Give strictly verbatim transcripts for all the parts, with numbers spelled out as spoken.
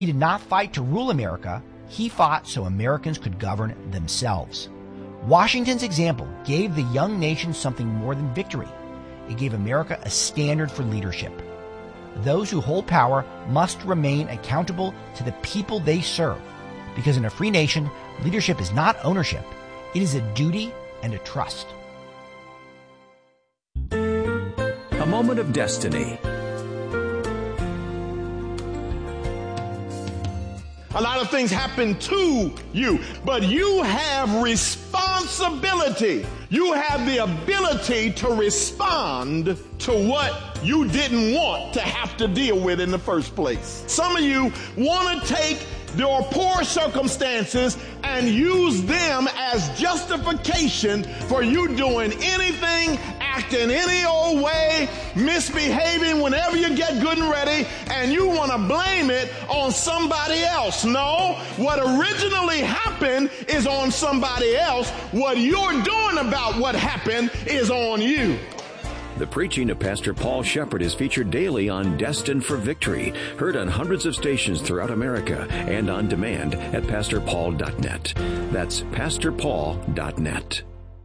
He did not fight to rule America. He fought so Americans could govern themselves. Washington's example gave the young nation something more than victory. It gave America a standard for leadership. Those who hold power must remain accountable to the people they serve, because in a free nation, leadership is not ownership. It is a duty and a trust. A moment of destiny. A lot of things happen to you, but you have responsibility. You have the ability to respond to what you didn't want to have to deal with in the first place. Some of you want to take your poor circumstances and use them as justification for you doing anything, acting any old way, misbehaving whenever you get good and ready, and you want to blame it on somebody else. No, what originally happened is on somebody else. What you're doing about what happened is on you. The preaching of Pastor Paul Shepherd is featured daily on Destined for Victory, heard on hundreds of stations throughout America and on demand at pastor paul dot net. That's pastor paul dot net.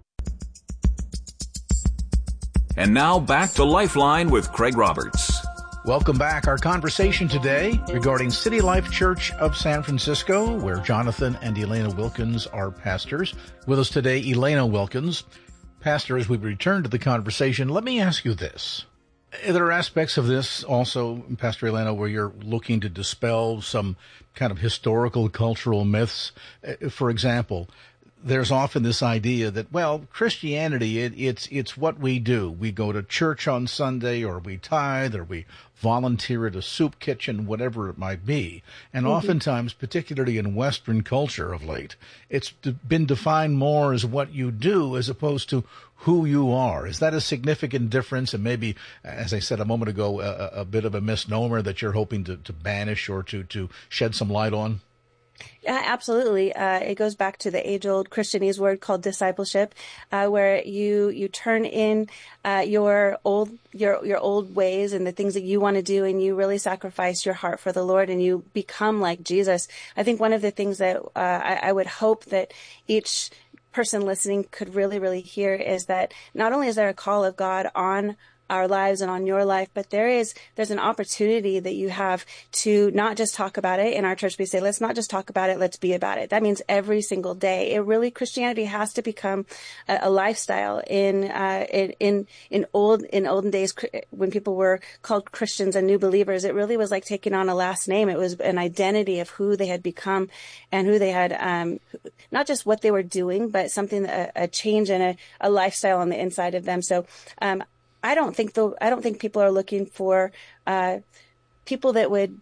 And now back to Lifeline with Craig Roberts. Welcome back. Our conversation today regarding City Life Church of San Francisco, where Jonathan and Elena Wilkins are pastors. With us today, Elena Wilkins. Pastor, as we return to the conversation, let me ask you this. There are aspects of this also, Pastor Elena, where you're looking to dispel some kind of historical, cultural myths. For example, there's often this idea that, well, Christianity, it, it's it's what we do. We go to church on Sunday, or we tithe, or we volunteer at a soup kitchen, whatever it might be. And mm-hmm. oftentimes, particularly in Western culture of late, it's been defined more as what you do as opposed to who you are. Is that a significant difference? And maybe, as I said a moment ago, a, a bit of a misnomer that you're hoping to, to banish or to, to shed some light on? Yeah, absolutely. Uh, it goes back to the age-old Christianese word called discipleship, uh, where you you turn in uh, your old your your old ways and the things that you want to do, and you really sacrifice your heart for the Lord, and you become like Jesus. I think one of the things that uh, I, I would hope that each person listening could really, really hear is that not only is there a call of God on our lives and on your life, but there is, there's an opportunity that you have to not just talk about it. In our church, we say, let's not just talk about it, let's be about it. That means every single day. It really, Christianity has to become a, a lifestyle. In, uh, in, in, in old, in olden days, when people were called Christians and new believers, it really was like taking on a last name. It was an identity of who they had become and who they had, um, not just what they were doing, but something, a, a change and a, a lifestyle on the inside of them. So, um, I don't think the I don't think people are looking for uh, people that would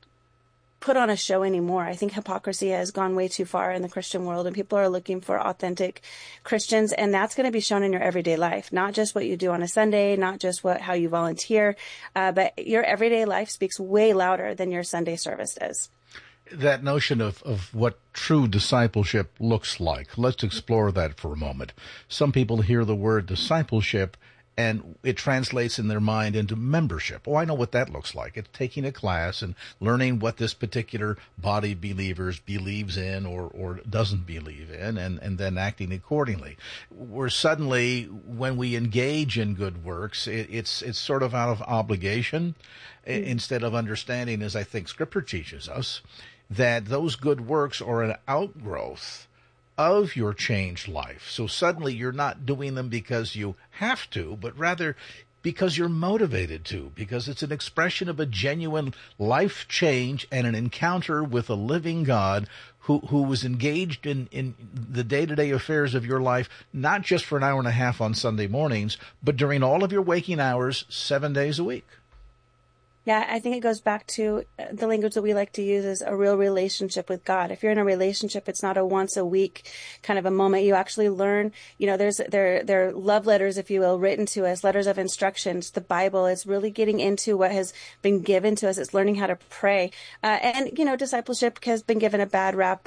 put on a show anymore. I think hypocrisy has gone way too far in the Christian world, and people are looking for authentic Christians, and that's going to be shown in your everyday life, not just what you do on a Sunday, not just what how you volunteer, uh, but your everyday life speaks way louder than your Sunday service does. That notion of, of what true discipleship looks like, let's explore that for a moment. Some people hear the word discipleship and it translates in their mind into membership. Oh, I know what that looks like. It's taking a class and learning what this particular body of believers believes in or, or doesn't believe in, and, and then acting accordingly. Where suddenly, when we engage in good works, it, it's it's sort of out of obligation, mm-hmm. instead of understanding, as I think Scripture teaches us, that those good works are an outgrowth of your changed life. So suddenly you're not doing them because you have to, but rather because you're motivated to, because it's an expression of a genuine life change and an encounter with a living God who, who was engaged in, in the day-to-day affairs of your life, not just for an hour and a half on Sunday mornings, but during all of your waking hours, seven days a week. Yeah, I think it goes back to the language that we like to use is a real relationship with God. If you're in a relationship, it's not a once a week kind of a moment. You actually learn, you know, there's, there, there are love letters, if you will, written to us, letters of instructions, the Bible. It's really getting into what has been given to us. It's learning how to pray. Uh, and, you know, discipleship has been given a bad rap.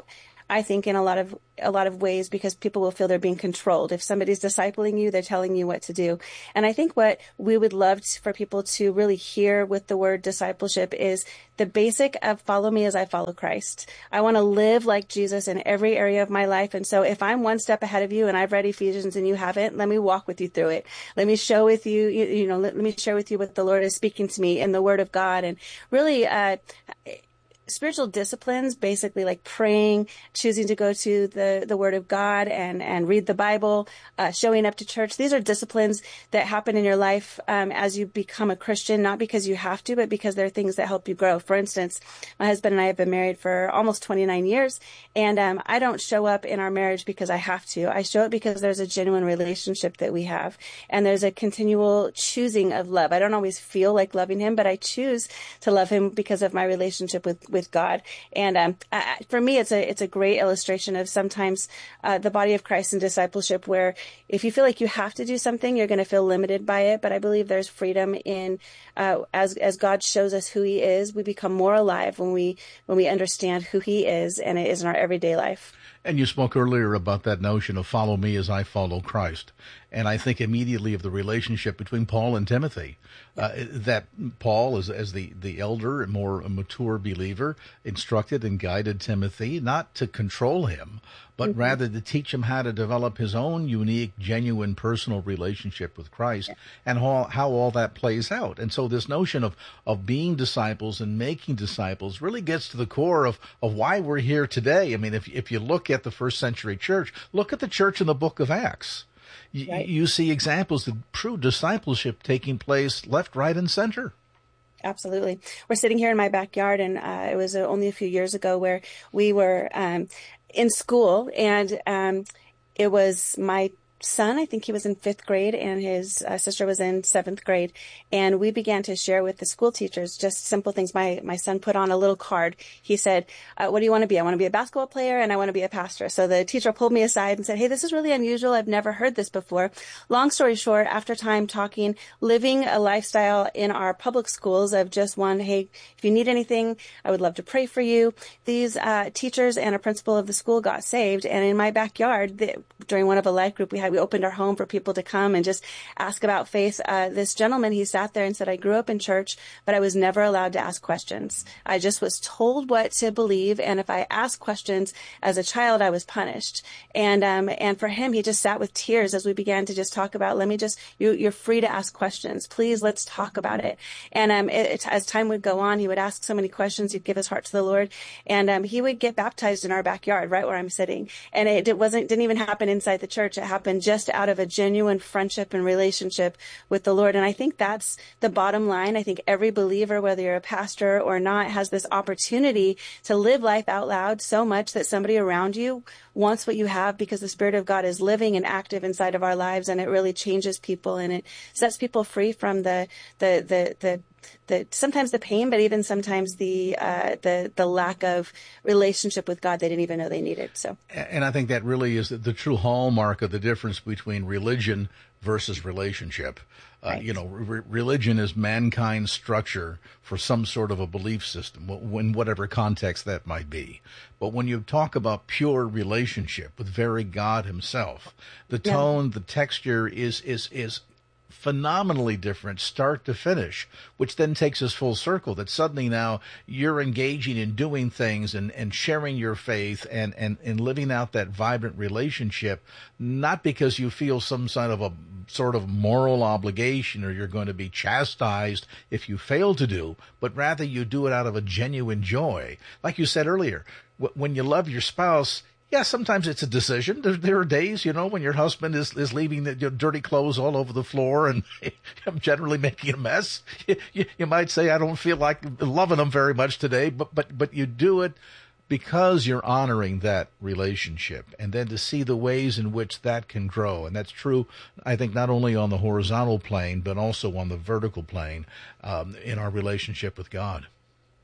I think, in a lot of a lot of ways, because people will feel they're being controlled. If somebody's discipling you, they're telling you what to do. And I think what we would love to, for people to really hear with the word discipleship is the basic of follow me as I follow Christ. I want to live like Jesus in every area of my life. And so if I'm one step ahead of you and I've read Ephesians and you haven't, let me walk with you through it. Let me show with you, you, you know, let, let me share with you what the Lord is speaking to me in the word of God. And really, uh, spiritual disciplines, basically like praying, choosing to go to the, the Word of God and, and read the Bible, uh, showing up to church. These are disciplines that happen in your life um, as you become a Christian, not because you have to, but because they're things that help you grow. For instance, my husband and I have been married for almost twenty-nine years, and um, I don't show up in our marriage because I have to. I show up because there's a genuine relationship that we have, and there's a continual choosing of love. I don't always feel like loving him, but I choose to love him because of my relationship with with God. And um, I, for me, it's a it's a great illustration of sometimes uh, the body of Christ and discipleship, where if you feel like you have to do something, you're going to feel limited by it. But I believe there's freedom in uh, as as God shows us who He is. We become more alive when we when we understand who He is, and it is in our everyday life. And you spoke earlier about that notion of follow me as I follow Christ. And I think immediately of the relationship between Paul and Timothy, uh, that Paul, as, as the, the elder and more mature believer, instructed and guided Timothy not to control him, but mm-hmm. rather to teach him how to develop his own unique, genuine, personal relationship with Christ, yeah. and how, how all that plays out. And so this notion of, of being disciples and making disciples really gets to the core of, of why we're here today. I mean, if if you look at the first century church, look at the church in the book of Acts. Y- right. You see examples of true discipleship taking place left, right, and center. Absolutely. We're sitting here in my backyard, and uh, it was uh, only a few years ago where we were um, in school, and um, it was my son, I think he was in fifth grade, and his uh, sister was in seventh grade. And we began to share with the school teachers just simple things. My my son put on a little card. He said, uh, what do you want to be? I want to be a basketball player, and I want to be a pastor. So the teacher pulled me aside and said, hey, this is really unusual. I've never heard this before. Long story short, after time talking, living a lifestyle in our public schools of just one, hey, if you need anything, I would love to pray for you. These uh, teachers and a principal of the school got saved. And in my backyard, the, during one of a life group we had, we opened our home for people to come and just ask about faith. Uh, this gentleman, he sat there and said, I grew up in church, but I was never allowed to ask questions. I just was told what to believe. And if I asked questions as a child, I was punished. And, um, and for him, he just sat with tears as we began to just talk about, let me just, you, you're free to ask questions. Please, let's talk about it. And, um, it, it, as time would go on, he would ask so many questions. He'd give his heart to the Lord, and, um, he would get baptized in our backyard, right where I'm sitting. And it, it wasn't, didn't even happen inside the church. It happened just out of a genuine friendship and relationship with the Lord. And I think that's the bottom line. I think every believer, whether you're a pastor or not, has this opportunity to live life out loud so much that somebody around you wants what you have, because the Spirit of God is living and active inside of our lives, and it really changes people, and it sets people free from the the the the The, sometimes the pain, but even sometimes the uh, the the lack of relationship with God they didn't even know they needed. So, and I think that really is the, the true hallmark of the difference between religion versus relationship. Uh, right. You know, re- religion is mankind's structure for some sort of a belief system, in whatever context that might be. But when you talk about pure relationship with very God Himself, the tone, yeah. the texture is is is. phenomenally different start to finish, which then takes us full circle, that suddenly now you're engaging in doing things and, and sharing your faith and, and, and living out that vibrant relationship, not because you feel some sort of a sort of moral obligation or you're going to be chastised if you fail to do, but rather you do it out of a genuine joy. Like you said earlier, when you love your spouse, yeah, sometimes it's a decision. There, there are days, you know, when your husband is, is leaving the, your dirty clothes all over the floor and I'm generally making a mess. You, you, you might say, I don't feel like loving him very much today, but, but, but you do it because you're honoring that relationship, and then to see the ways in which that can grow. And that's true, I think, not only on the horizontal plane, but also on the vertical plane um, in our relationship with God.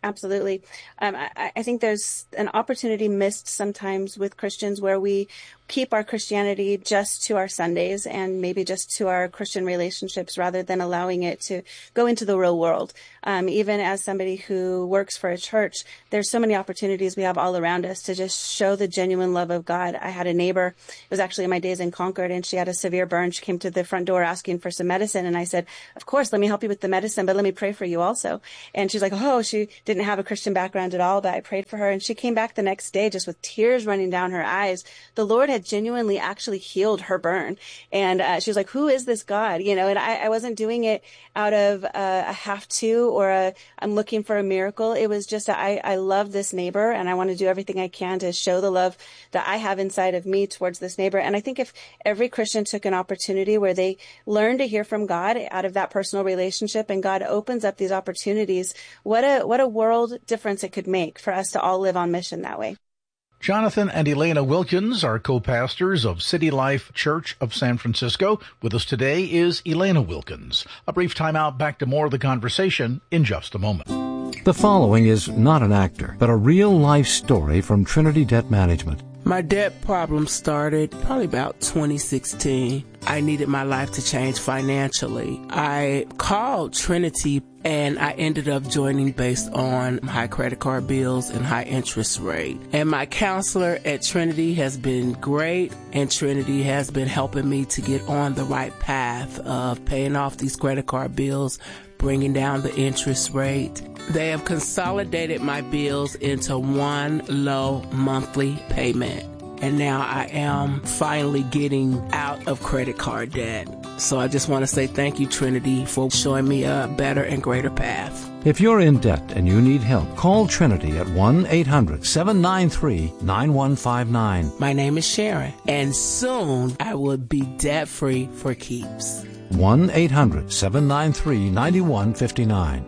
Absolutely. Um, I, I think there's an opportunity missed sometimes with Christians where we keep our Christianity just to our Sundays and maybe just to our Christian relationships rather than allowing it to go into the real world. Um, even as somebody who works for a church, there's so many opportunities we have all around us to just show the genuine love of God. I had a neighbor, it was actually in my days in Concord, and she had a severe burn. She came to the front door asking for some medicine. And I said, of course, let me help you with the medicine, but let me pray for you also. And she's like, oh, she didn't have a Christian background at all, but I prayed for her. And she came back the next day just with tears running down her eyes. The Lord had genuinely actually healed her burn. And uh, she was like, who is this God? You know, and I, I wasn't doing it out of uh, a have to or a, I'm looking for a miracle. It was just, a, I, I love this neighbor and I want to do everything I can to show the love that I have inside of me towards this neighbor. And I think if every Christian took an opportunity where they learn to hear from God out of that personal relationship and God opens up these opportunities, what a, what a world difference it could make for us to all live on mission that way. Jonathan and Elena Wilkins are co-pastors of City Life Church of San Francisco. With us today is Elena Wilkins. A brief time out, back to more of the conversation in just a moment. The following is not an actor, but a real-life story from Trinity Debt Management. My debt problem started probably about twenty sixteen. I needed my life to change financially. I called Trinity and I ended up joining based on high credit card bills and high interest rate. And my counselor at Trinity has been great, and Trinity has been helping me to get on the right path of paying off these credit card bills, bringing down the interest rate. They have consolidated my bills into one low monthly payment. And now I am finally getting out of credit card debt. So I just want to say thank you, Trinity, for showing me a better and greater path. If you're in debt and you need help, call Trinity at one eight hundred seven nine three nine one five nine. My name is Sharon, and soon I will be debt-free for keeps. one eight hundred seven nine three nine one five nine.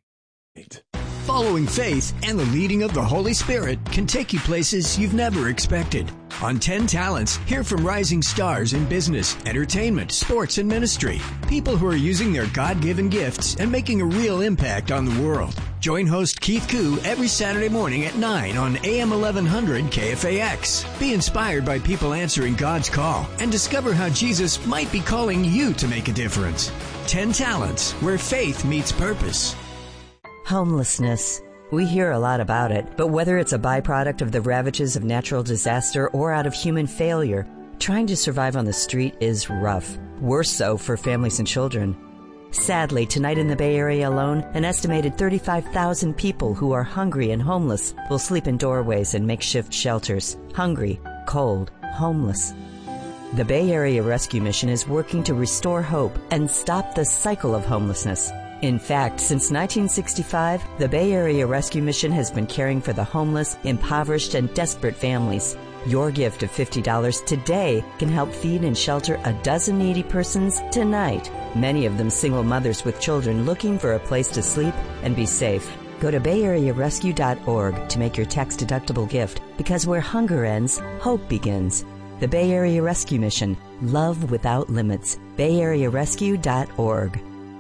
Following faith and the leading of the Holy Spirit can take you places you've never expected. On ten Talents, hear from rising stars in business, entertainment, sports, and ministry. People who are using their God-given gifts and making a real impact on the world. Join host Keith Koo every Saturday morning at nine on A M eleven hundred K F A X. Be inspired by people answering God's call and discover how Jesus might be calling you to make a difference. ten Talents, where faith meets purpose. Homelessness. We hear a lot about it, but whether it's a byproduct of the ravages of natural disaster or out of human failure, trying to survive on the street is rough. Worse so for families and children. Sadly, tonight in the Bay Area alone, an estimated thirty-five thousand people who are hungry and homeless will sleep in doorways and makeshift shelters. Hungry, cold, homeless. The Bay Area Rescue Mission is working to restore hope and stop the cycle of homelessness. In fact, since nineteen sixty-five, the Bay Area Rescue Mission has been caring for the homeless, impoverished, and desperate families. Your gift of fifty dollars today can help feed and shelter a dozen needy persons tonight, many of them single mothers with children looking for a place to sleep and be safe. Go to bay area rescue dot org to make your tax-deductible gift, because where hunger ends, hope begins. The Bay Area Rescue Mission. Love without limits. bay area rescue dot org.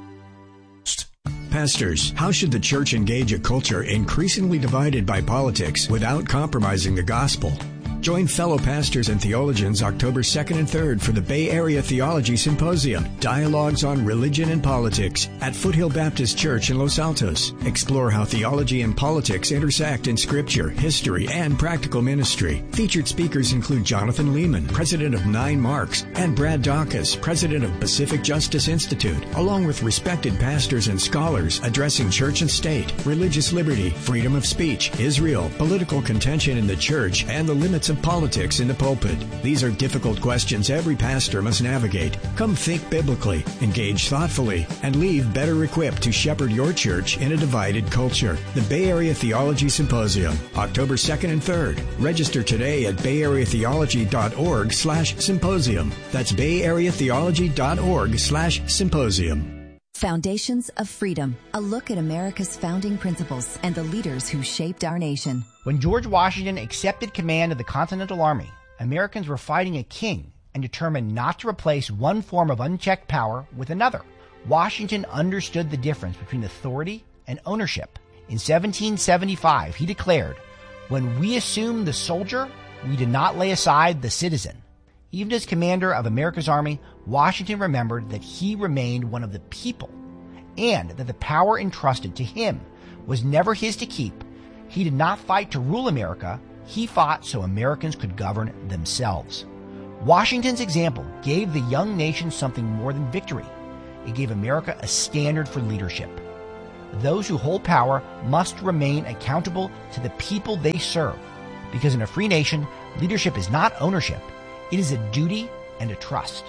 Pastors, how should the church engage a culture increasingly divided by politics without compromising the gospel? Join fellow pastors and theologians October second and third for the Bay Area Theology Symposium, Dialogues on Religion and Politics at Foothill Baptist Church in Los Altos. Explore how theology and politics intersect in Scripture, history, and practical ministry. Featured speakers include Jonathan Lehman, president of Nine Marks, and Brad Dawkins, president of Pacific Justice Institute, along with respected pastors and scholars addressing church and state, religious liberty, freedom of speech, Israel, political contention in the church, and the limits of politics in the pulpit. These are difficult questions every pastor must navigate. Come think biblically, engage thoughtfully, and leave better equipped to shepherd your church in a divided culture. The Bay Area Theology Symposium, October second and third. Register today at bay area theology dot org slash symposium. That's bay area theology dot org slash symposium. Foundations of Freedom, a look at America's founding principles and the leaders who shaped our nation. When George Washington accepted command of the Continental Army, Americans were fighting a king and determined not to replace one form of unchecked power with another. Washington understood the difference between authority and ownership. In seventeen seventy-five, he declared, "When we assumed the soldier, we did not lay aside the citizen." Even as commander of America's Army, Washington remembered that he remained one of the people, and that the power entrusted to him was never his to keep. He did not fight to rule America. He fought so Americans could govern themselves. Washington's example gave the young nation something more than victory. It gave America a standard for leadership. Those who hold power must remain accountable to the people they serve, because in a free nation, leadership is not ownership. It is a duty and a trust.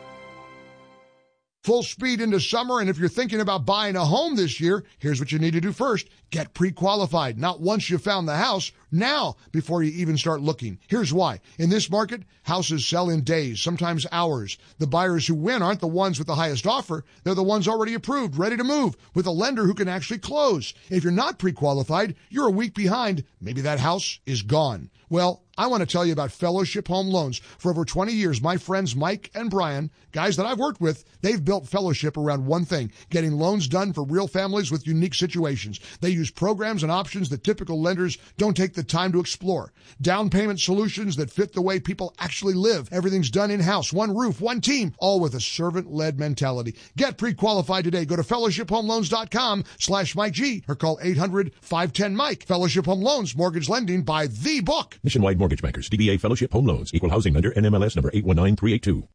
Full speed into summer, and if you're thinking about buying a home this year, here's what you need to do first. Get pre-qualified. Not once you found the house, now before you even start looking. Here's why. In this market, houses sell in days, sometimes hours. The buyers who win aren't the ones with the highest offer. They're the ones already approved, ready to move, with a lender who can actually close. If you're not pre-qualified, you're a week behind. Maybe that house is gone. Well, I want to tell you about Fellowship Home Loans. For over twenty years, my friends Mike and Brian, guys that I've worked with, they've built Fellowship around one thing, getting loans done for real families with unique situations. They use programs and options that typical lenders don't take the time to explore. Down payment solutions that fit the way people actually live. Everything's done in-house, one roof, one team, all with a servant-led mentality. Get pre-qualified today. Go to fellowshiphomeloans.com slash Mike G or call eight hundred, five one zero, Mike. Fellowship Home Loans, mortgage lending by the book. Nationwide Mortgage Bankers, D B A Fellowship Home Loans, Equal Housing Lender, N M L S number eight one nine three eight two.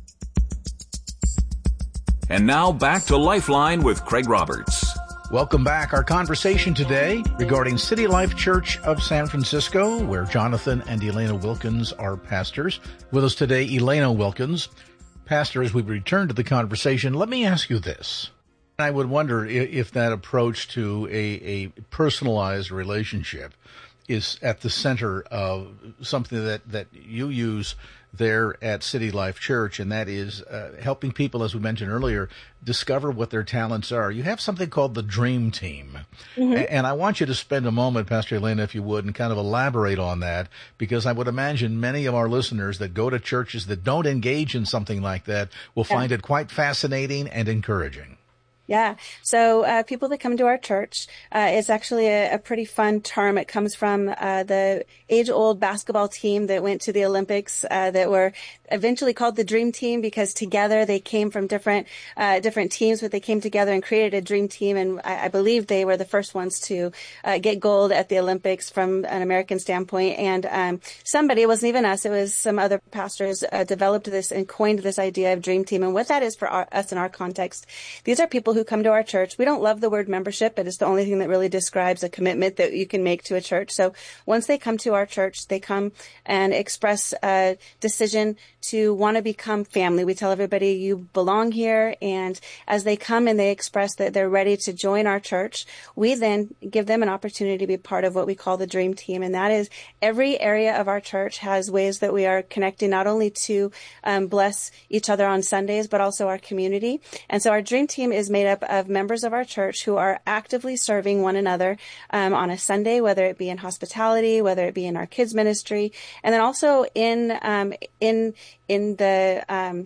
And now back to Lifeline with Craig Roberts. Welcome back. Our conversation today regarding City Life Church of San Francisco, where Jonathan and Elena Wilkins are pastors. With us today, Elena Wilkins. Pastor, as we return to the conversation, let me ask you this. I would wonder if that approach to a, a personalized relationship is at the center of something that, that you use there at City Life Church, and that is uh, helping people, as we mentioned earlier, discover what their talents are. You have something called the Dream Team, mm-hmm. a- and I want you to spend a moment, Pastor Elena, if you would, and kind of elaborate on that, because I would imagine many of our listeners that go to churches that don't engage in something like that will yeah. find it quite fascinating and encouraging. Yeah. So uh, people that come to our church, uh, it's actually a, a pretty fun term. It comes from uh, the age-old basketball team that went to the Olympics uh, that were eventually called the Dream Team, because together they came from different uh, different teams, but they came together and created a dream team. And I, I believe they were the first ones to uh, get gold at the Olympics from an American standpoint. And um, somebody, it wasn't even us, it was some other pastors, uh, developed this and coined this idea of Dream Team. And what that is for our, us in our context, these are people who who come to our church. We don't love the word membership, but it's the only thing that really describes a commitment that you can make to a church. So once they come to our church, they come and express a decision to want to become family. We tell everybody you belong here. And as they come and they express that they're ready to join our church, we then give them an opportunity to be part of what we call the Dream Team. And that is every area of our church has ways that we are connecting not only to um, bless each other on Sundays, but also our community. And so our Dream Team is made up of members of our church who are actively serving one another um, on a Sunday, whether it be in hospitality, whether it be in our kids ministry, and then also in um, in in the um,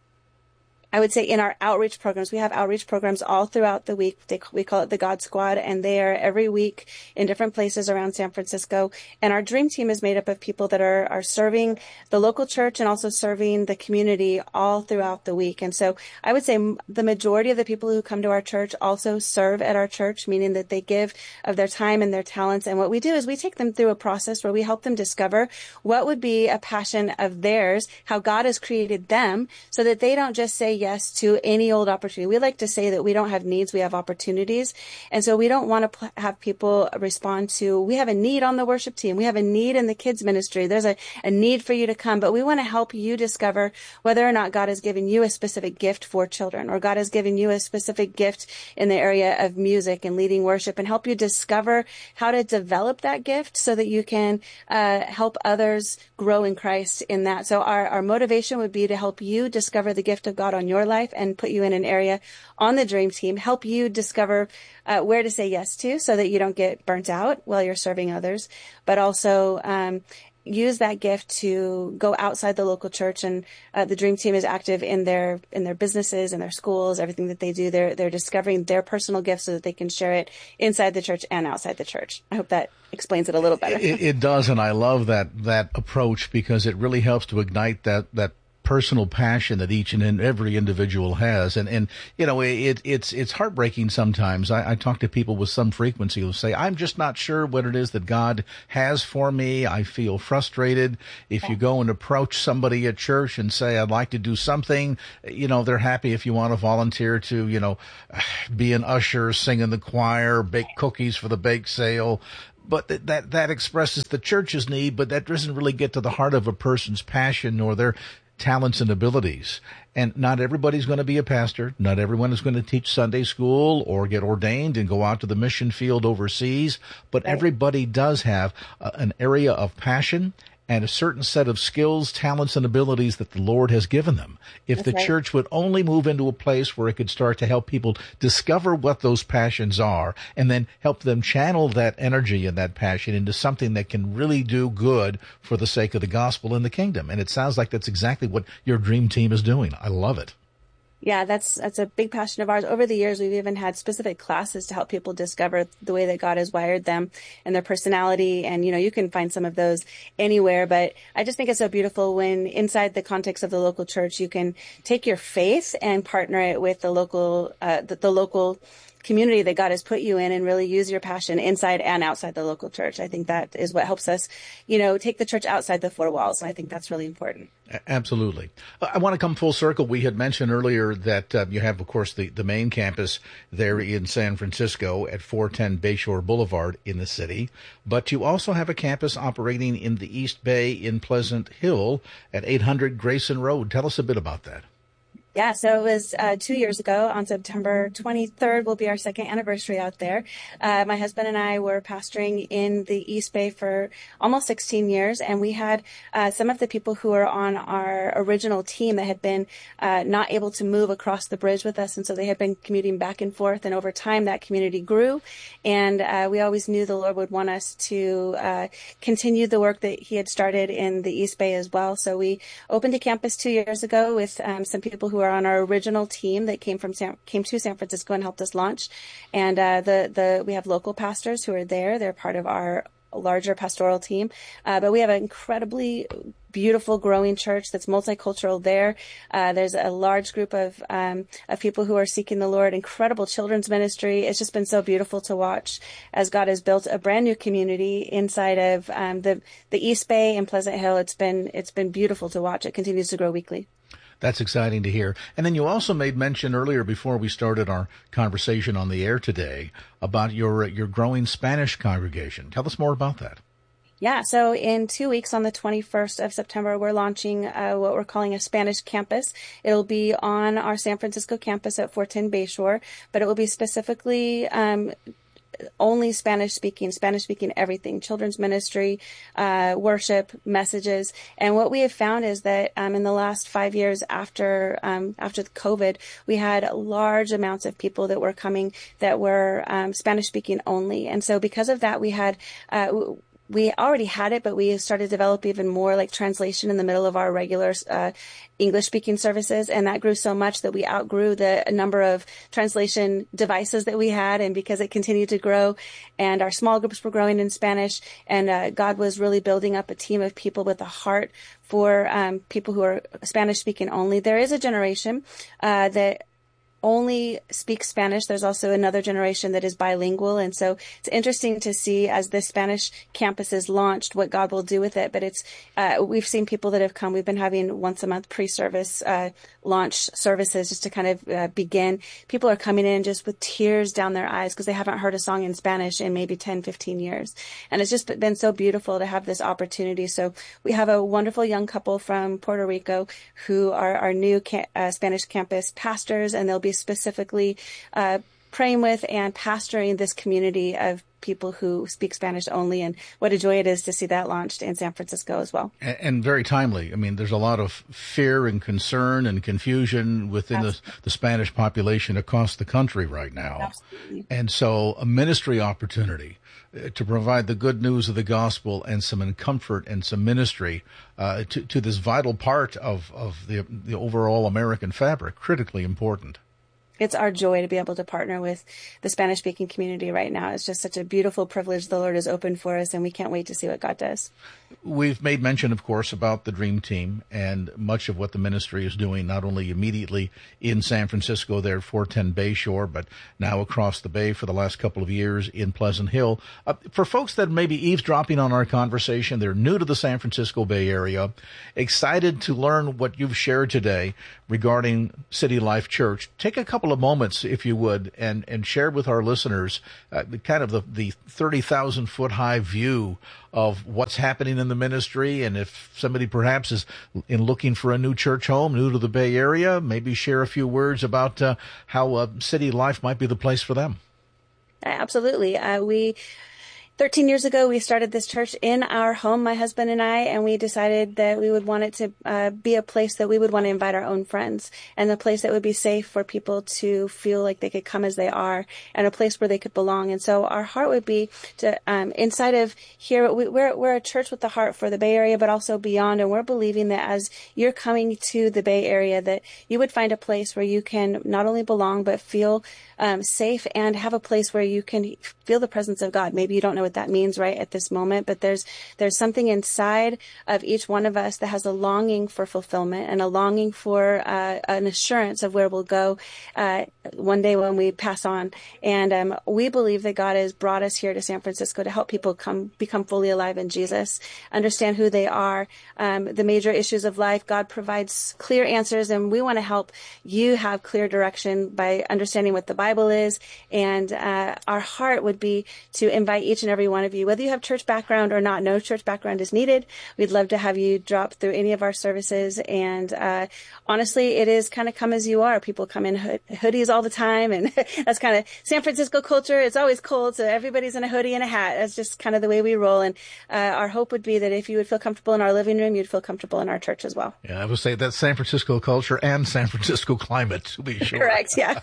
I would say in our outreach programs. We have outreach programs all throughout the week. They, we call it the God Squad, and they are every week in different places around San Francisco. And our Dream Team is made up of people that are, are serving the local church and also serving the community all throughout the week. And so I would say the majority of the people who come to our church also serve at our church, meaning that they give of their time and their talents. And what we do is we take them through a process where we help them discover what would be a passion of theirs, how God has created them, so that they don't just say yes to any old opportunity. We like to say that we don't have needs, we have opportunities. And so we don't want to pl- have people respond to, we have a need on the worship team, we have a need in the kids ministry, there's a, a need for you to come, but we want to help you discover whether or not God has given you a specific gift for children, or God has given you a specific gift in the area of music and leading worship, and help you discover how to develop that gift so that you can uh, help others grow in Christ in that. So our, our motivation would be to help you discover the gift of God on your life and put you in an area on the Dream Team, help you discover uh, where to say yes to so that you don't get burnt out while you're serving others, but also um, use that gift to go outside the local church. And uh, the Dream Team is active in their in their businesses and their schools, everything that they do. They're they're discovering their personal gifts so that they can share it inside the church and outside the church. I hope that explains it a little better. It, it does, and I love that that approach because it really helps to ignite that that personal passion that each and every individual has. And, and you know, it, it's it's heartbreaking sometimes. I, I talk to people with some frequency who say, I'm just not sure what it is that God has for me. I feel frustrated. If you go and approach somebody at church and say, I'd like to do something, you know, they're happy if you want to volunteer to, you know, be an usher, sing in the choir, bake cookies for the bake sale. But that, that, that expresses the church's need, but that doesn't really get to the heart of a person's passion or their talents and abilities. And not everybody's going to be a pastor. Not everyone is going to teach Sunday school or get ordained and go out to the mission field overseas. But right. everybody does have uh, an area of passion and a certain set of skills, talents, and abilities that the Lord has given them. If That's the right. church would only move into a place where it could start to help people discover what those passions are and then help them channel that energy and that passion into something that can really do good for the sake of the gospel and the kingdom. And it sounds like that's exactly what your Dream Team is doing. I love it. Yeah, that's that's a big passion of ours. Over the years, we've even had specific classes to help people discover the way that God has wired them and their personality. And, you know, you can find some of those anywhere. But I just think it's so beautiful when inside the context of the local church, you can take your faith and partner it with the local, uh, the, the local community that God has put you in and really use your passion inside and outside the local church. I think that is what helps us, you know, take the church outside the four walls. I think that's really important. Absolutely. I want to come full circle. We had mentioned earlier that uh, you have, of course, the, the main campus there in San Francisco at four ten Bayshore Boulevard in the city, but you also have a campus operating in the East Bay in Pleasant Hill at eight hundred Grayson Road. Tell us a bit about that. Yeah, so it was uh, two years ago on September twenty-third will be our second anniversary out there. Uh, my husband and I were pastoring in the East Bay for almost sixteen years, and we had uh, some of the people who were on our original team that had been uh, not able to move across the bridge with us, and so they had been commuting back and forth, and over time that community grew, and uh, we always knew the Lord would want us to uh, continue the work that He had started in the East Bay as well. So we opened a campus two years ago with um, some people who are on our original team that came from San, came to San Francisco and helped us launch. And uh, the the we have local pastors who are there. They're part of our larger pastoral team. Uh, but we have an incredibly beautiful, growing church that's multicultural there. Uh, there's a large group of um, of people who are seeking the Lord. Incredible children's ministry. It's just been so beautiful to watch as God has built a brand new community inside of um, the the East Bay and Pleasant Hill. It's been it's been beautiful to watch. It continues to grow weekly. That's exciting to hear. And then you also made mention earlier before we started our conversation on the air today about your your growing Spanish congregation. Tell us more about that. Yeah, so in two weeks on the twenty-first of September, we're launching uh, what we're calling a Spanish campus. It'll be on our San Francisco campus at four ten Bayshore, but it will be specifically um only Spanish speaking, Spanish speaking everything, children's ministry, uh, worship, messages. And what we have found is that um, in the last five years after um, after COVID, we had large amounts of people that were coming that were um, Spanish speaking only. And so because of that, we had uh, we already had it, but we started to develop even more like translation in the middle of our regular uh, English speaking services. And that grew so much that we outgrew the number of translation devices that we had. And because it continued to grow and our small groups were growing in Spanish, and uh, God was really building up a team of people with a heart for um, people who are Spanish speaking only. There is a generation uh, that only speak Spanish. There's also another generation that is bilingual. And so it's interesting to see as this Spanish campus is launched, what God will do with it. But it's, uh, we've seen people that have come. We've been having once a month pre-service, uh, launch services just to kind of uh, begin. People are coming in just with tears down their eyes because they haven't heard a song in Spanish in maybe ten, fifteen years. And it's just been so beautiful to have this opportunity. So we have a wonderful young couple from Puerto Rico who are our new ca- uh, Spanish campus pastors, and they'll be specifically uh, praying with and pastoring this community of people who speak Spanish only. And what a joy it is to see that launched in San Francisco as well. And, and very timely. I mean, there's a lot of fear and concern and confusion within the, the Spanish population across the country right now. Absolutely. And so a ministry opportunity uh, to provide the good news of the gospel and some comfort and some ministry uh, to, to this vital part of, of the, the overall American fabric, critically important. It's our joy to be able to partner with the Spanish-speaking community right now. It's just such a beautiful privilege the Lord has opened for us, and we can't wait to see what God does. We've made mention, of course, about the Dream Team and much of what the ministry is doing, not only immediately in San Francisco there at four ten Bayshore, but now across the bay for the last couple of years in Pleasant Hill. Uh, for folks that may be eavesdropping on our conversation, they're new to the San Francisco Bay Area, excited to learn what you've shared today regarding City Life Church, take a couple of moments, if you would, and, and share with our listeners uh, kind of the, the thirty thousand foot high view of what's happening in the ministry. And if somebody perhaps is in looking for a new church home, new to the Bay Area, maybe share a few words about uh, how uh, City Life might be the place for them. Absolutely. Uh, we... thirteen years ago, we started this church in our home, my husband and I, and we decided that we would want it to uh, be a place that we would want to invite our own friends, and a place that would be safe for people to feel like they could come as they are, and a place where they could belong. And so our heart would be to, um, inside of here, we, we're, we're a church with the heart for the Bay Area, but also beyond, and we're believing that as you're coming to the Bay Area, that you would find a place where you can not only belong, but feel um, safe and have a place where you can feel the presence of God. Maybe you don't know what that means right at this moment, but there's there's something inside of each one of us that has a longing for fulfillment and a longing for uh, an assurance of where we'll go uh, one day when we pass on. And um, we believe that God has brought us here to San Francisco to help people come become fully alive in Jesus, understand who they are, um, the major issues of life. God provides clear answers, and we want to help you have clear direction by understanding what the Bible is. And uh, our heart would be to invite each and every one of you, whether you have church background or not. No church background is needed. We'd love to have you drop through any of our services. And uh, honestly, it is kind of come as you are. People come in ho- hoodies all the time, and that's kind of San Francisco culture. It's always cold, so everybody's in a hoodie and a hat. That's just kind of the way we roll. And uh, our hope would be that if you would feel comfortable in our living room, you'd feel comfortable in our church as well. Yeah, I would say that's San Francisco culture and San Francisco climate, to be sure. Correct, yeah.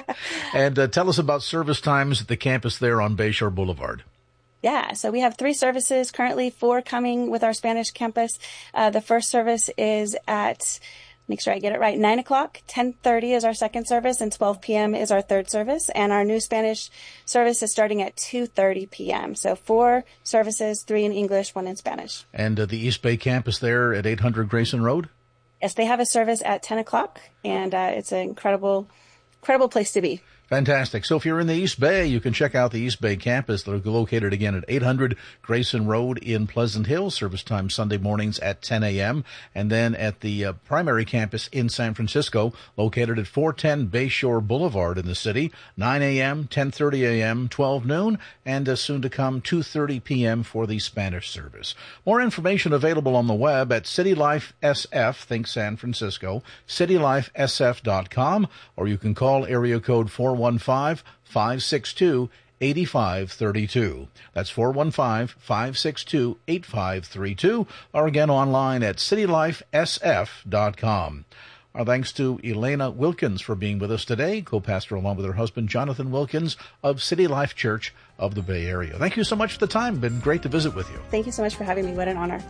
And uh, tell us about service times at the campus there on Bayshore Boulevard. Yeah, so we have three services currently, four coming with our Spanish campus. Uh, the first service is at, make sure I get it right, nine o'clock, ten thirty is our second service, and twelve p.m. is our third service. And our new Spanish service is starting at two thirty p.m. So four services, three in English, one in Spanish. And uh, the East Bay campus there at eight hundred Grayson Road? Yes, they have a service at ten o'clock, and uh, it's an incredible, incredible place to be. Fantastic. So if you're in the East Bay, you can check out the East Bay campus. They're located again at eight hundred Grayson Road in Pleasant Hill. Service time Sunday mornings at ten a.m. And then at the uh, primary campus in San Francisco, located at four ten Bayshore Boulevard in the city, nine a.m., ten thirty a.m., twelve noon, and uh, soon to come two thirty p.m. for the Spanish service. More information available on the web at City Life S F, think San Francisco, city life s f dot com, or you can call area code four one five, five six two, eight five three two. That's four one five, five six two, eight five three two, or again online at city life s f dot com. Our thanks to Elena Wilkins for being with us today, co-pastor along with her husband Jonathan Wilkins of City Life Church of the Bay Area. Thank you so much for the time. Been great to visit with you. Thank you so much for having me. What an honor.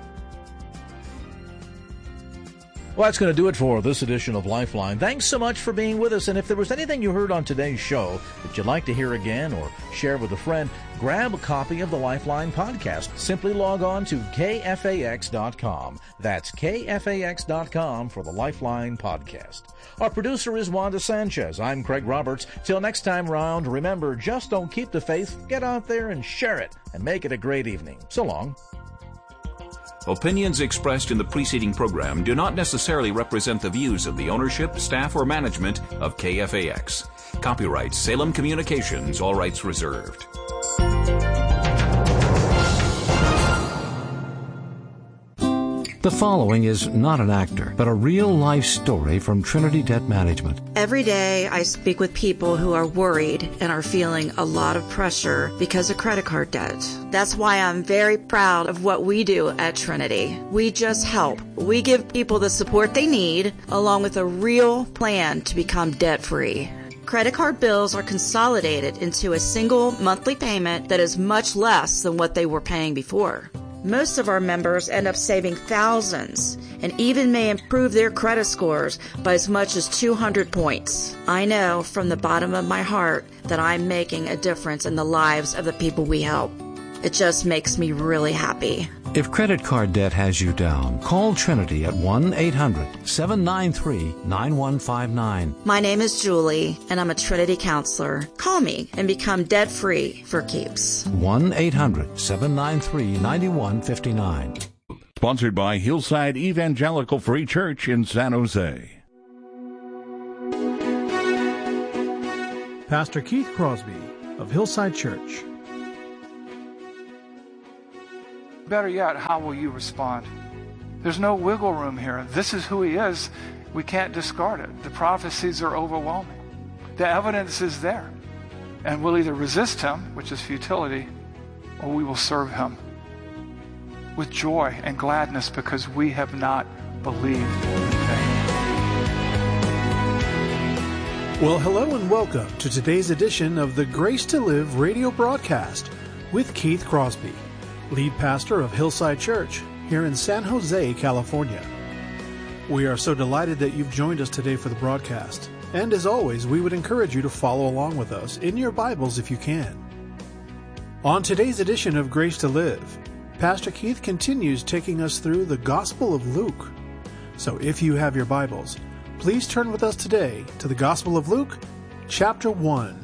Well, that's going to do it for this edition of Lifeline. Thanks so much for being with us. And if there was anything you heard on today's show that you'd like to hear again or share with a friend, grab a copy of the Lifeline podcast. Simply log on to K F A X dot com. That's K F A X dot com for the Lifeline podcast. Our producer is Wanda Sanchez. I'm Craig Roberts. Till next time round, remember, just don't keep the faith. Get out there and share it and make it a great evening. So long. Opinions expressed in the preceding program do not necessarily represent the views of the ownership, staff, or management of K F A X. Copyright Salem Communications, all rights reserved. The following is not an actor, but a real-life story from Trinity Debt Management. Every day I speak with people who are worried and are feeling a lot of pressure because of credit card debt. That's why I'm very proud of what we do at Trinity. We just help. We give people the support they need, along with a real plan to become debt-free. Credit card bills are consolidated into a single monthly payment that is much less than what they were paying before. Most of our members end up saving thousands and even may improve their credit scores by as much as two hundred points. I know from the bottom of my heart that I'm making a difference in the lives of the people we help. It just makes me really happy. If credit card debt has you down, call Trinity at one eight hundred seven nine three nine one five nine. My name is Julie, and I'm a Trinity counselor. Call me and become debt-free for keeps. one eight hundred seven nine three nine one five nine. Sponsored by Hillside Evangelical Free Church in San Jose. Pastor Keith Crosby of Hillside Church. Better yet, how will you respond? There's no wiggle room here. This is who he is. We can't discard it. The prophecies are overwhelming. The evidence is there. And we'll either resist him, which is futility, or we will serve him with joy and gladness because we have not believed in vain. Well, hello and welcome to today's edition of the Grace to Live radio broadcast with Keith Crosby, lead pastor of Hillside Church here in San Jose, California. We are so delighted that you've joined us today for the broadcast. And as always, we would encourage you to follow along with us in your Bibles if you can. On today's edition of Grace to Live, Pastor Keith continues taking us through the Gospel of Luke. So if you have your Bibles, please turn with us today to the Gospel of Luke, chapter one.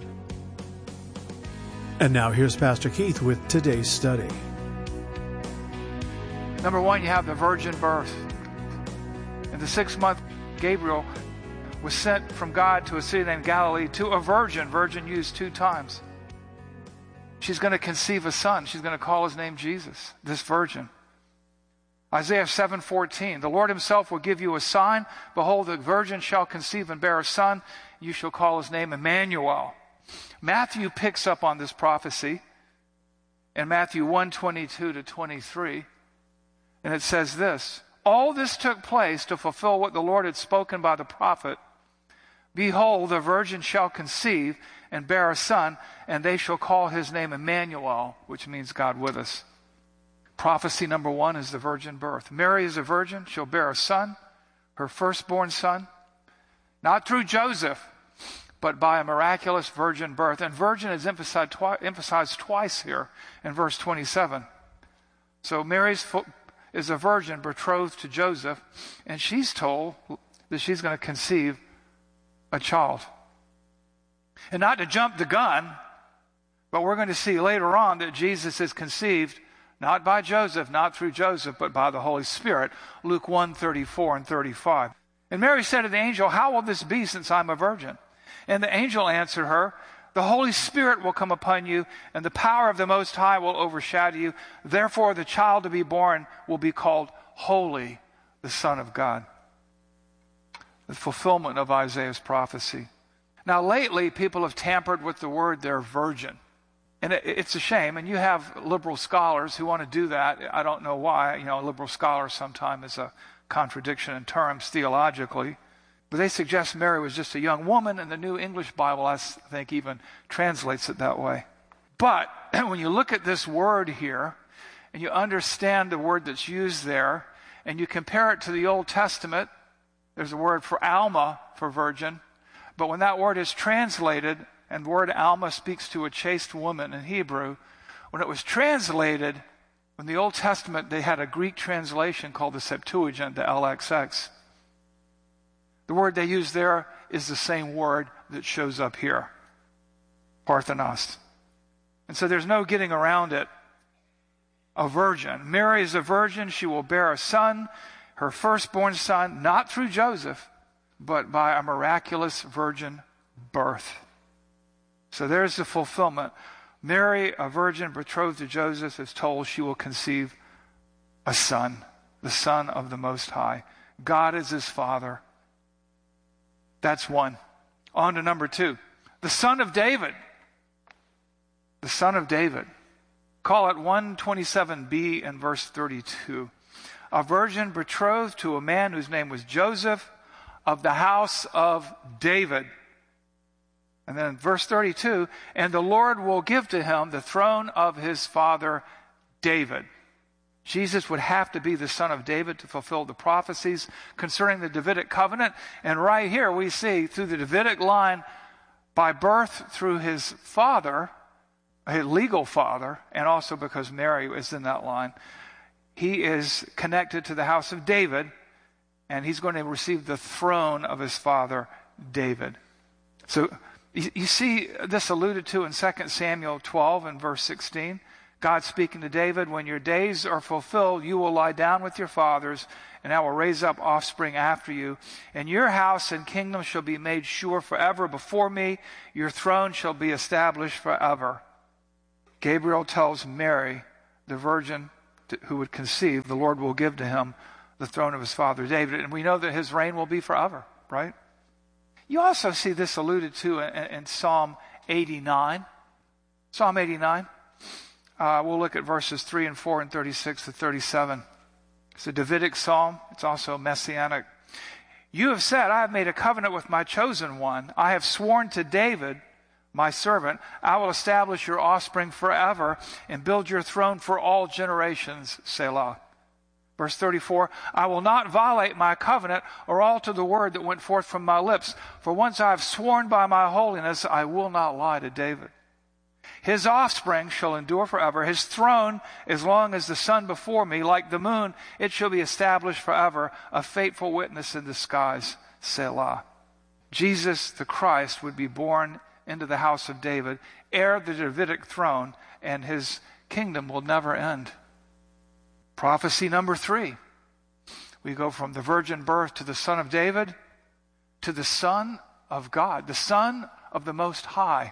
And now here's Pastor Keith with today's study. Number one, you have the virgin birth. In the sixth month, Gabriel was sent from God to a city named Galilee to a virgin. Virgin used two times. She's going to conceive a son. She's going to call his name Jesus, this virgin. Isaiah seven fourteen, the Lord himself will give you a sign. Behold, the virgin shall conceive and bear a son. You shall call his name Emmanuel. Matthew picks up on this prophecy in Matthew one twenty-two to twenty-three. And it says this, all this took place to fulfill what the Lord had spoken by the prophet. Behold, the virgin shall conceive and bear a son, and they shall call his name Emmanuel, which means God with us. Prophecy number one is the virgin birth. Mary is a virgin. She'll bear a son, her firstborn son, not through Joseph, but by a miraculous virgin birth. And virgin is emphasized, twi- emphasized twice here in verse twenty-seven. So Mary's fo- is a virgin betrothed to Joseph, and she's told that she's going to conceive a child. And not to jump the gun, but we're going to see later on that Jesus is conceived not by Joseph, not through Joseph, but by the Holy Spirit. Luke one thirty-four and thirty-five. And Mary said to the angel, how will this be since I'm a virgin? And the angel answered her, the Holy Spirit will come upon you, and the power of the Most High will overshadow you. Therefore, the child to be born will be called Holy, the Son of God. The fulfillment of Isaiah's prophecy. Now, lately, people have tampered with the word there, virgin. And it, it's a shame. And you have liberal scholars who want to do that. I don't know why. You know, a liberal scholar sometimes is a contradiction in terms theologically. But they suggest Mary was just a young woman, and the New English Bible, I think, even translates it that way. But when you look at this word here, and you understand the word that's used there, and you compare it to the Old Testament, there's a word for Alma, for virgin. But when that word is translated, and the word Alma speaks to a chaste woman in Hebrew, when it was translated, in the Old Testament, they had a Greek translation called the Septuagint, the L X X. The word they use there is the same word that shows up here, Parthenos. And so there's no getting around it. A virgin. Mary is a virgin. She will bear a son, her firstborn son, not through Joseph, but by a miraculous virgin birth. So there's the fulfillment. Mary, a virgin betrothed to Joseph, is told she will conceive a son. the Son of the Most High. God is his Father. That's one. On to number two. The Son of David. The Son of David. Call it one twenty-seven b and verse thirty-two. A virgin betrothed to a man whose name was Joseph, of the house of David. And then verse thirty-two, and the Lord will give to him the throne of his father David. Jesus would have to be the son of David to fulfill the prophecies concerning the Davidic covenant. And right here we see through the Davidic line, by birth through his father, his legal father, and also because Mary is in that line, he is connected to the house of David, and he's going to receive the throne of his father David. So you, you see this alluded to in Second Samuel twelve and verse sixteen. God speaking to David, when your days are fulfilled, you will lie down with your fathers, and I will raise up offspring after you. And your house and kingdom shall be made sure forever before me. Your throne shall be established forever. Gabriel tells Mary, the virgin who would conceive, the Lord will give to him the throne of his father David. And we know that his reign will be forever, right? You also see this alluded to in, in Psalm eighty-nine. Psalm eighty-nine. Uh, we'll look at verses three and four and thirty-six to thirty-seven. It's a Davidic psalm. It's also messianic. You have said, I have made a covenant with my chosen one. I have sworn to David, my servant, I will establish your offspring forever and build your throne for all generations. Selah. Verse thirty-four, I will not violate my covenant or alter the word that went forth from my lips. For once I have sworn by my holiness, I will not lie to David. His offspring shall endure forever. His throne, as long as the sun before me, like the moon, it shall be established forever, a faithful witness in the skies. Selah. Jesus, the Christ, would be born into the house of David, heir the Davidic throne, and his kingdom will never end. Prophecy number three. We go from the virgin birth to the Son of David to the Son of God, the Son of the Most High.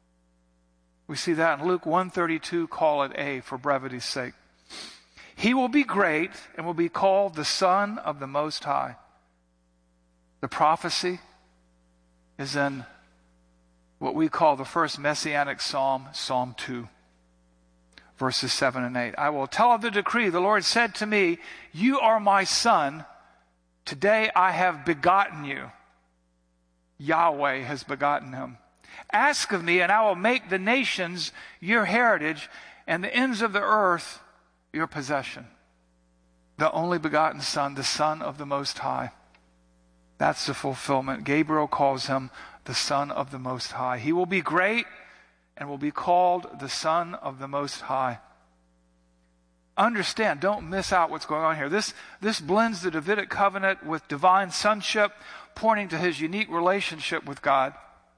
We see that in Luke one thirty-two, call it A for brevity's sake. He will be great and will be called the Son of the Most High. The prophecy is in what we call the first messianic psalm, Psalm two, verses seven and eight. I will tell of the decree. The Lord said to me, you are my son. Today I have begotten you. Yahweh has begotten him. Ask of me, and I will make the nations your heritage, and the ends of the earth your possession. The only begotten Son, the Son of the Most High. That's the fulfillment. Gabriel calls him the Son of the Most High. He will be great and will be called the Son of the Most High. Understand, don't miss out what's going on here. This, this blends the Davidic covenant with divine sonship, pointing to his unique relationship with God.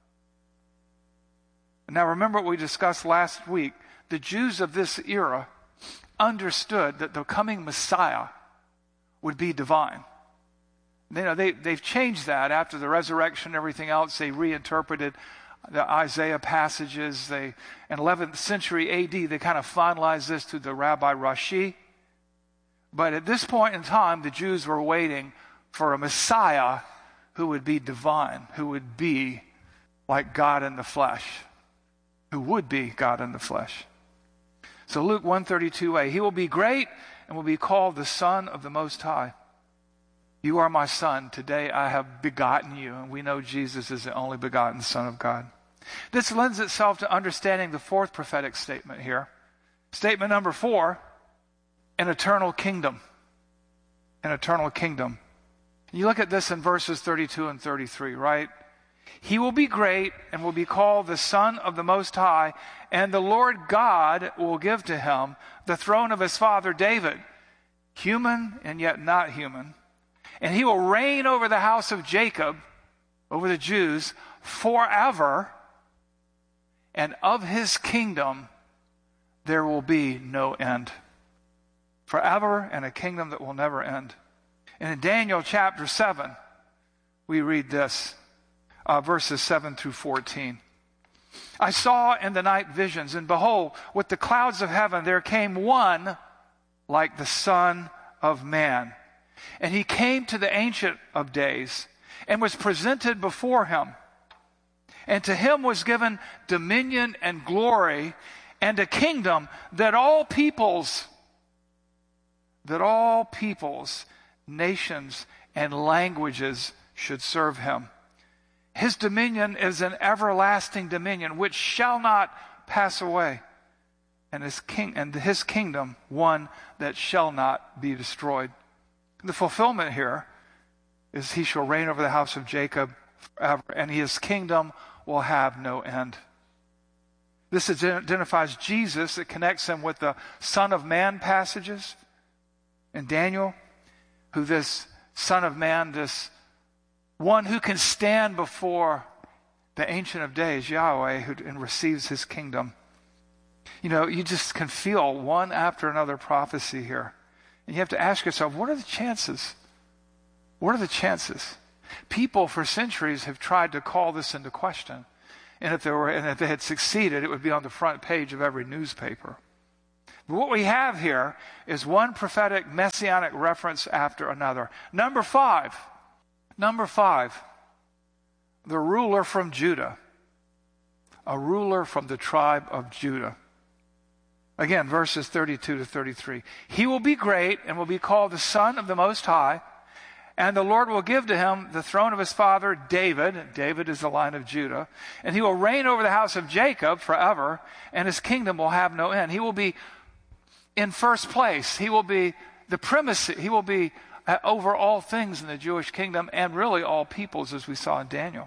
Now remember what we discussed last week. The Jews of this era understood that the coming Messiah would be divine. You know, they, they've changed that after the resurrection and everything else. They reinterpreted the Isaiah passages. They, in eleventh century A D, they kind of finalized this through the Rabbi Rashi. But at this point in time, the Jews were waiting for a Messiah who would be divine, who would be like God in the flesh. Who would be God in the flesh. So Luke one thirty-two a, he will be great and will be called the Son of the Most High. You are my son. Today I have begotten you. And we know Jesus is the only begotten Son of God. This lends itself to understanding the fourth prophetic statement here. Statement number four, an eternal kingdom. An eternal kingdom. You look at this in verses thirty-two and thirty-three, right? He will be great and will be called the Son of the Most High, and the Lord God will give to him the throne of his father David, human and yet not human. And he will reign over the house of Jacob, over the Jews, forever, and of his kingdom there will be no end. Forever, and a kingdom that will never end. And in Daniel chapter seven, we read this. Uh, verses seven through fourteen. I saw in the night visions, and behold, with the clouds of heaven there came one like the Son of Man. And he came to the Ancient of Days and was presented before him. And to him was given dominion and glory and a kingdom that all peoples, that all peoples, nations, and languages should serve him. His dominion is an everlasting dominion which shall not pass away, and his king and his kingdom one that shall not be destroyed. The fulfillment here is he shall reign over the house of Jacob forever, and his kingdom will have no end. This identifies Jesus. It connects him with the Son of Man passages in Daniel, who this Son of Man, this one who can stand before the Ancient of Days, Yahweh, who and receives his kingdom. You know, you just can feel one after another prophecy here. And you have to ask yourself, what are the chances? What are the chances? People for centuries have tried to call this into question. And if they were, and if they had succeeded, it would be on the front page of every newspaper. But what we have here is one prophetic messianic reference after another. Number five. Number five. The ruler from Judah. A ruler from the tribe of Judah. Again, verses thirty-two to thirty-three. He will be great and will be called the Son of the Most High. And the Lord will give to him the throne of his father David. David is the line of Judah. And he will reign over the house of Jacob forever, and his kingdom will have no end. He will be in first place. He will be the primacy. He will be uh, over all things in the Jewish kingdom and really all peoples, as we saw in Daniel.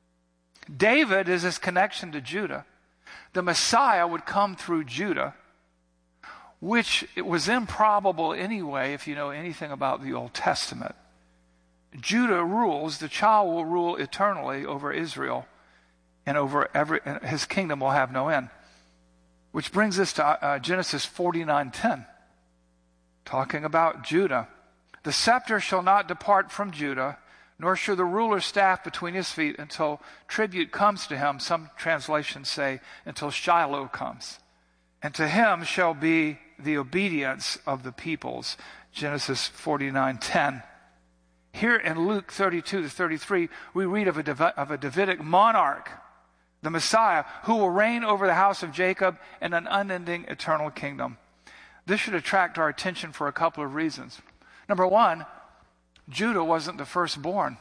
David is his connection to Judah. The Messiah would come through Judah, which it was improbable anyway if you know anything about the Old Testament. Judah rules, the child will rule eternally over Israel, and over every, and his kingdom will have no end. Which brings us to uh, Genesis forty-nine ten, talking about Judah. The scepter shall not depart from Judah, nor shall the ruler's staff between his feet until tribute comes to him. Some translations say until Shiloh comes. And to him shall be the obedience of the peoples. Genesis forty-nine ten. Here in Luke thirty-two to thirty-three, we read of a, Dav- of a Davidic monarch, the Messiah, who will reign over the house of Jacob in an unending eternal kingdom. This should attract our attention for a couple of reasons. Number one, Judah wasn't the firstborn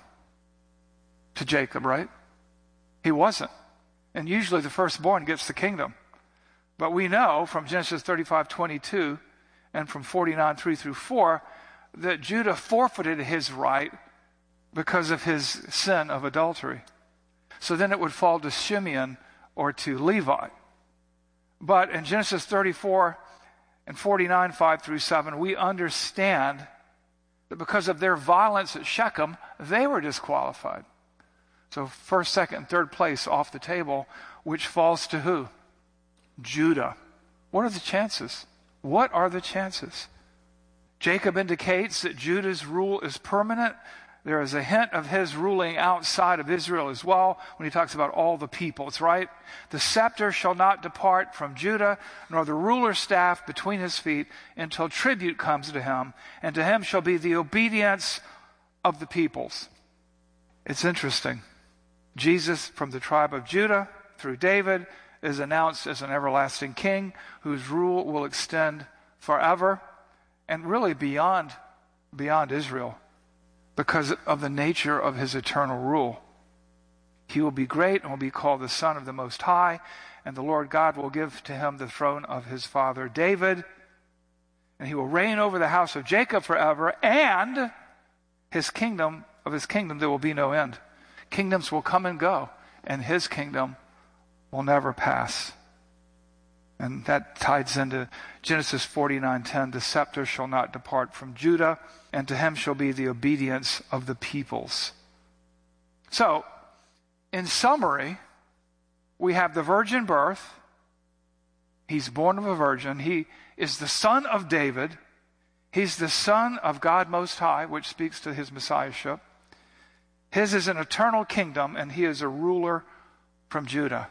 to Jacob, right? He wasn't. And usually the firstborn gets the kingdom. But we know from Genesis thirty-five twenty-two and from forty-nine three through four that Judah forfeited his right because of his sin of adultery. So then it would fall to Simeon or to Levi. But in Genesis thirty-four and forty-nine five through seven, we understand that because of their violence at Shechem, they were disqualified. So first, second, and third place off the table, which falls to who? Judah. What are the chances? What are the chances? Jacob indicates that Judah's rule is permanent. There is a hint of his ruling outside of Israel as well when he talks about all the peoples, right? The scepter shall not depart from Judah, nor the ruler's staff between his feet until tribute comes to him, and to him shall be the obedience of the peoples. It's interesting. Jesus from the tribe of Judah through David is announced as an everlasting king whose rule will extend forever and really beyond, beyond Israel, because of the nature of his eternal rule. He will be great and will be called the Son of the Most High, and the Lord God will give to him the throne of his father David, and he will reign over the house of Jacob forever, and his kingdom, of his kingdom there will be no end. Kingdoms will come and go, and his kingdom will never pass. And that ties into Genesis forty-nine ten. The scepter shall not depart from Judah, and to him shall be the obedience of the peoples. So, in summary, we have the virgin birth. He's born of a virgin. He is the son of David. He's the son of God Most High, which speaks to his messiahship. His is an eternal kingdom, and he is a ruler from Judah.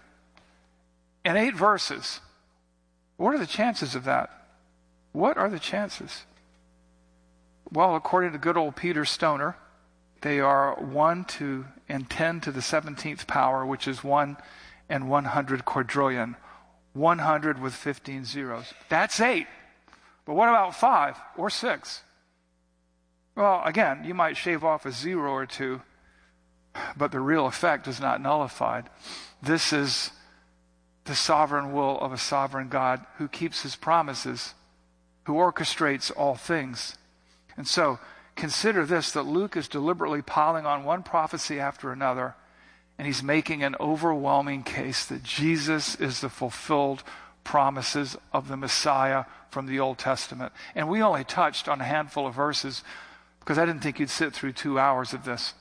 In eight verses, what are the chances of that? What are the chances? Well, according to good old Peter Stoner, they are one to and ten to the seventeenth power, which is one and one hundred quadrillion. one hundred with fifteen zeros. That's eight. But what about five or six? Well, again, you might shave off a zero or two, but the real effect is not nullified. This is the sovereign will of a sovereign God who keeps his promises, who orchestrates all things. And so, consider this, that Luke is deliberately piling on one prophecy after another, and he's making an overwhelming case that Jesus is the fulfilled promises of the Messiah from the Old Testament. And we only touched on a handful of verses because I didn't think you'd sit through two hours of this.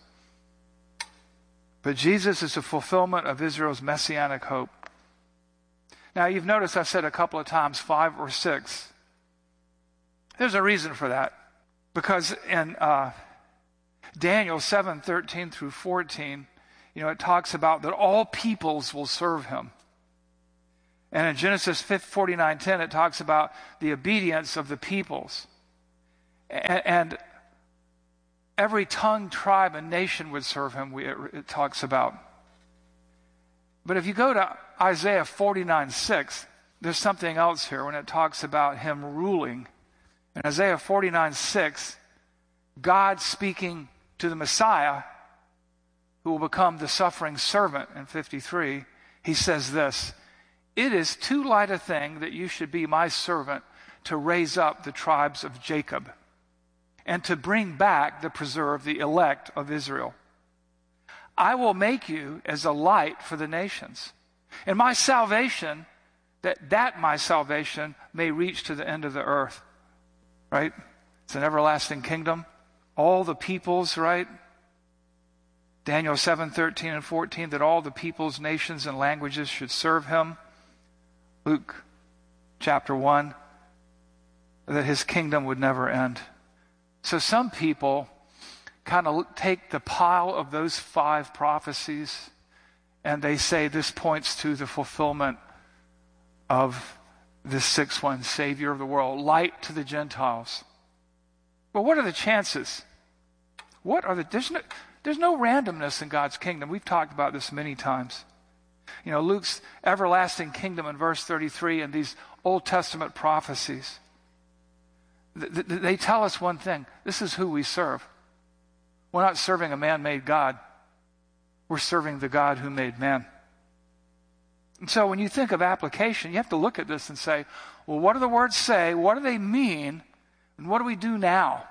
But Jesus is the fulfillment of Israel's messianic hope. Now, you've noticed I've said a couple of times five or six. There's a reason for that. Because in uh, Daniel seven thirteen through fourteen, you know, it talks about that all peoples will serve him. And in Genesis forty-nine ten, it talks about the obedience of the peoples. And, and every tongue, tribe, and nation would serve him, we, it, it talks about. But if you go to Isaiah forty-nine six, there's something else here when it talks about him ruling. In Isaiah forty-nine six, God speaking to the Messiah, who will become the suffering servant in fifty-three, he says this, "It is too light a thing that you should be my servant to raise up the tribes of Jacob and to bring back the preserved, the elect of Israel. I will make you as a light for the nations, and my salvation, that, that my salvation may reach to the end of the earth." Right? It's an everlasting kingdom. All the peoples, right? Daniel seven thirteen and fourteen, that all the peoples, nations, and languages should serve him. Luke chapter one, that his kingdom would never end. So some people kind of take the pile of those five prophecies and they say this points to the fulfillment of this sixth one, Savior of the world, light to the Gentiles. Well, what are the chances? What are the, there's no, there's no randomness in God's kingdom. We've talked about this many times. You know, Luke's everlasting kingdom in verse thirty-three and these Old Testament prophecies, th- th- they tell us one thing. This is who we serve. We're not serving a man-made God. We're serving the God who made man. And so when you think of application, you have to look at this and say, well, what do the words say? What do they mean? And what do we do now?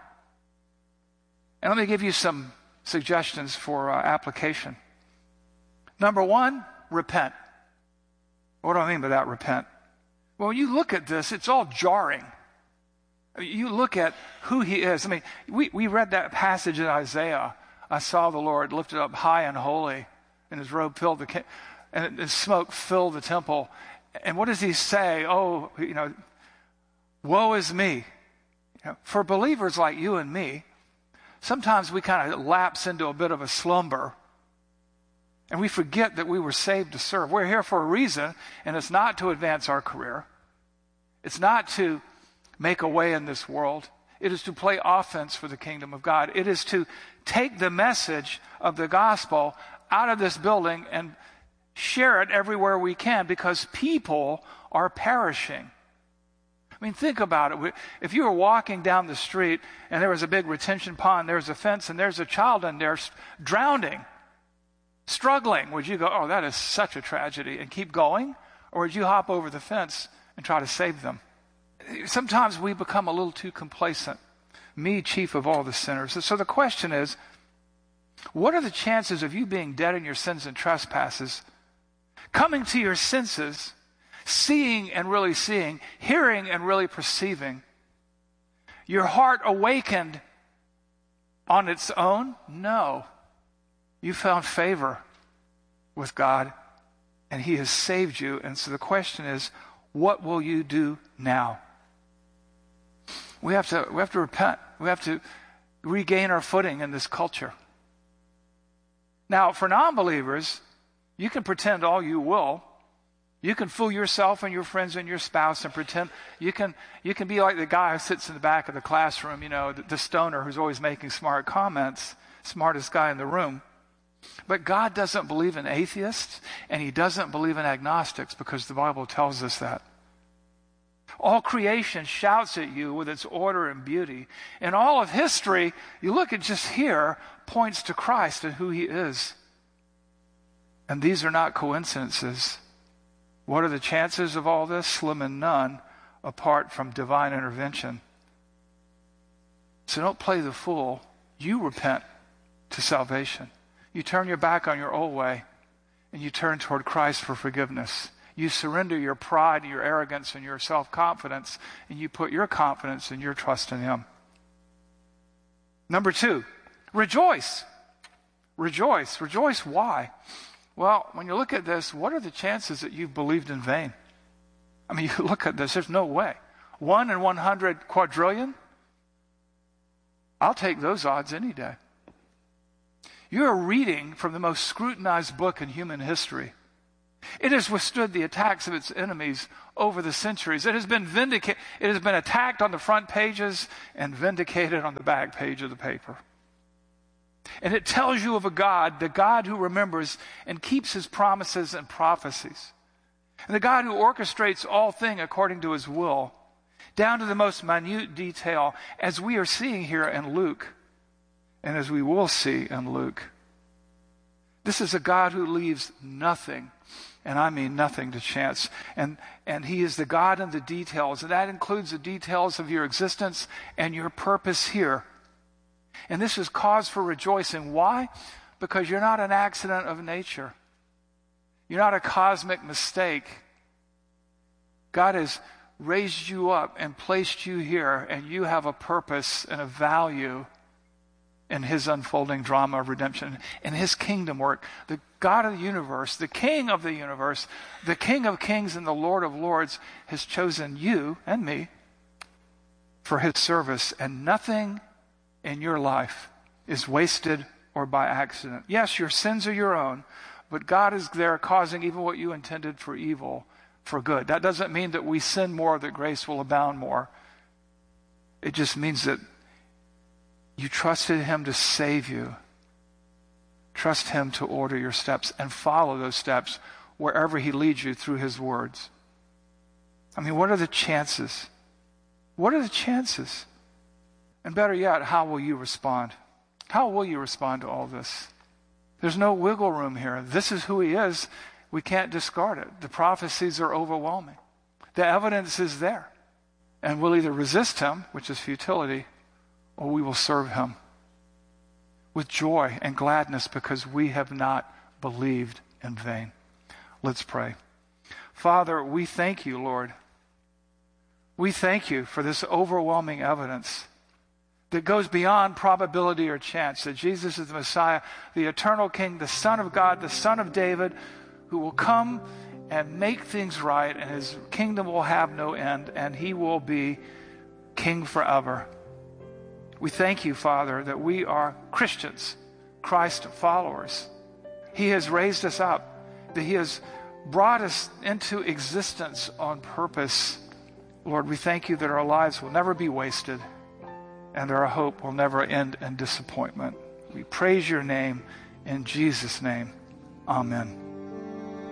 And let me give you some suggestions for uh, application. Number one, repent. What do I mean by that, repent? Well, when you look at this, it's all jarring. You look at who he is. I mean, we, we read that passage in Isaiah. I saw the Lord lifted up high and holy, and his robe filled the and the smoke filled the temple. And what does he say? Oh, you know, woe is me. You know, for believers like you and me, sometimes we kind of lapse into a bit of a slumber. And we forget that we were saved to serve. We're here for a reason, and it's not to advance our career. It's not to make a way in this world. It is to play offense for the kingdom of God. It is to take the message of the gospel out of this building and share it everywhere we can, because people are perishing. I mean, think about it. If you were walking down the street and there was a big retention pond, there's a fence, and there's a child in there drowning, struggling, would you go, oh, that is such a tragedy, and keep going? Or would you hop over the fence and try to save them? Sometimes we become a little too complacent. Me, chief of all the sinners. So the question is, what are the chances of you being dead in your sins and trespasses, coming to your senses, seeing and really seeing, hearing and really perceiving, your heart awakened on its own? No. You found favor with God, and he has saved you. And so the question is, what will you do now? We have to, we have to repent. We have to regain our footing in this culture. Now, for non-believers, you can pretend all you will, You can fool yourself and your friends and your spouse and pretend. You can you can be like the guy who sits in the back of the classroom, you know, the, the stoner who's always making smart comments, smartest guy in the room. But God doesn't believe in atheists, and he doesn't believe in agnostics, because the Bible tells us that. All creation shouts at you with its order and beauty. And all of history, you look at just here, points to Christ and who he is. And these are not coincidences. What are the chances of all this? Slim and none, apart from divine intervention. So don't play the fool. You repent to salvation. You turn your back on your old way, and you turn toward Christ for forgiveness. You surrender your pride, your arrogance, and your self-confidence, and you put your confidence and your trust in him. Number two, rejoice. Rejoice. Rejoice. Why? Well, when you look at this, what are the chances that you've believed in vain? I mean, you look at this, there's no way. One in one hundred quadrillion? I'll take those odds any day. You are reading from the most scrutinized book in human history. It has withstood the attacks of its enemies over the centuries. It has been vindicated. It has been attacked on the front pages and vindicated on the back page of the paper. And it tells you of a God, the God who remembers and keeps his promises and prophecies. And the God who orchestrates all things according to his will, down to the most minute detail, as we are seeing here in Luke, and as we will see in Luke. This is a God who leaves nothing, and I mean nothing, to chance. And, and he is the God in the details, and that includes the details of your existence and your purpose here. And this is cause for rejoicing. Why? Because you're not an accident of nature. You're not a cosmic mistake. God has raised you up and placed you here, and you have a purpose and a value in his unfolding drama of redemption, in his kingdom work. The God of the universe, the King of the universe, the King of kings and the Lord of lords has chosen you and me for his service, and nothing in your life is wasted or by accident. Yes, your sins are your own, but God is there causing even what you intended for evil for good. That doesn't mean that we sin more, that grace will abound more. It just means that you trusted him to save you. Trust him to order your steps and follow those steps wherever he leads you through his words. I mean, what are the chances? What are the chances? And better yet, how will you respond? How will you respond to all this? There's no wiggle room here. This is who he is. We can't discard it. The prophecies are overwhelming. The evidence is there. And we'll either resist him, which is futility, or we will serve him with joy and gladness, because we have not believed in vain. Let's pray. Father, we thank you, Lord. We thank you for this overwhelming evidence that goes beyond probability or chance, that Jesus is the Messiah, the eternal King, the Son of God, the Son of David, who will come and make things right, and his kingdom will have no end, and he will be King forever. We thank you, Father, that we are Christians, Christ followers. He has raised us up, that he has brought us into existence on purpose. Lord, we thank you that our lives will never be wasted, and our hope will never end in disappointment. We praise your name in Jesus' name. Amen.